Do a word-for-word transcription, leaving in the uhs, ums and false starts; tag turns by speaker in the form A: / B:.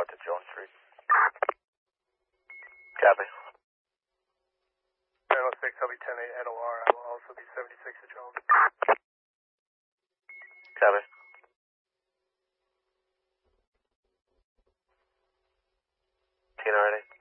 A: out to Jones Street. Copy.
B: nine oh six, I'll be ten eight N O R. I will also be seventy-six to Jones.
A: Copy. Tina ready?